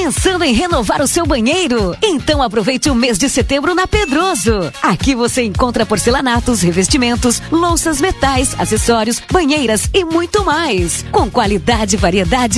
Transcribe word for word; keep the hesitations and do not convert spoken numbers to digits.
Pensando em renovar o seu banheiro? Então aproveite o mês de setembro na Pedroso. Aqui você encontra porcelanatos, revestimentos, louças, metais, acessórios, banheiras e muito mais. Com qualidade, variedade